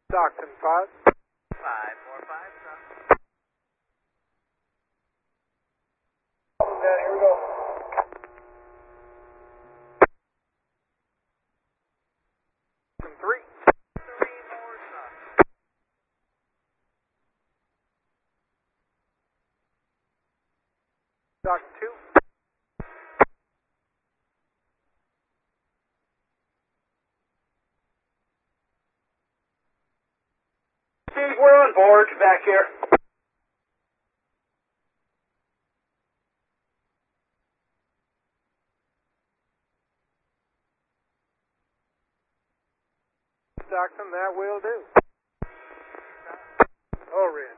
Stockton 5. 545, Stockton. Here we go. Stockton 3. 3 more, Stockton. Stockton 2. Steve, we're on board back here. Stockton, that will do. All red.